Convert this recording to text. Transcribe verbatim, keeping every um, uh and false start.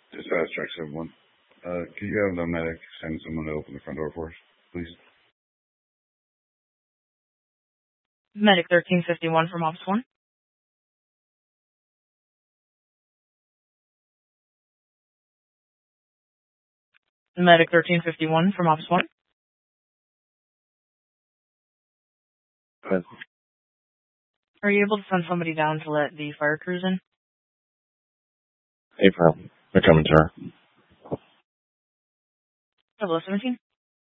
Dispatch track seven one. Uh, can you have the medic send someone to open the front door for us, please? Medic thirteen fifty-one from Office one. Medic thirteen fifty-one from Office one. Good. Are you able to send somebody down to let the fire crews in? April, they're coming to her. Hello, seventeen.